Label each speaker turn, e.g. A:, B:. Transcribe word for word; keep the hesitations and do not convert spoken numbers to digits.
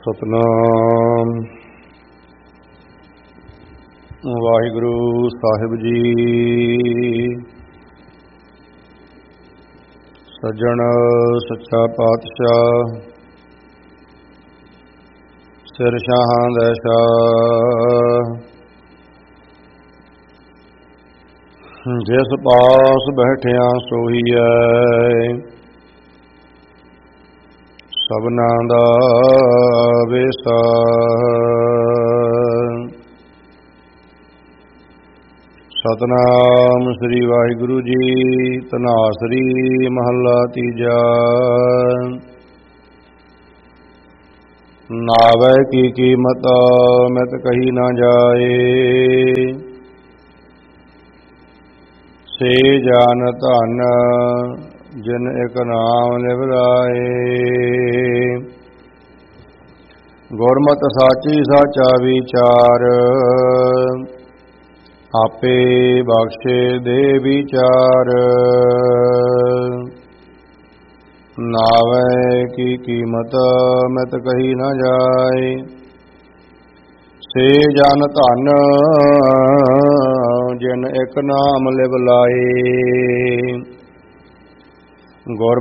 A: ਸਤਨਾਮ ਵਾਹਿਗੁਰੂ ਸਾਹਿਬ ਜੀ। ਸੱਜਣ ਸੱਚਾ ਪਾਤਸ਼ਾਹ ਸਿਰ ਸ਼ਾਹਾਂ ਦਾ ਸ਼ਾਹ, ਜਿਸ ਪਾਸ ਬੈਠਿਆ ਸੋਹੀਐ ਸਭਨਾਂ ਦਾ ਵੇਸਾ। ਸਤਨਾਮ ਸ੍ਰੀ ਵਾਹਿਗੁਰੂ ਜੀ। ਧਨਾਸਰੀ ਮਹੱਲਾ ਤੀਜਾ। ਨਾਵੈ ਕੀ ਕੀਮਤ ਮਿਤ ਕਹੀ ਨਾ ਜਾਏ, ਸੇ ਜਾਨ ਧਨ ਜਿਨ ਇਕ ਨਾਮ ਲਿਵਲਾਏ। ਗੁਰਮਤਿ ਸਾਚੀ ਸਾਚਾ ਵਿਚਾਰ, ਆਪੇ ਬਖਸ਼ੇ ਦੇ ਵਿਚਾਰ। ਨਾਵੈ ਕੀ ਕੀਮਤ ਮਿਤ ਕਹੀ ਨਾ ਜਾਏ, ਸੇ ਜਨ ਧਨ ਜਿਨ ਇਕ ਨਾਮ ਲਿਵ ਲਾਏ। ਗੁਰ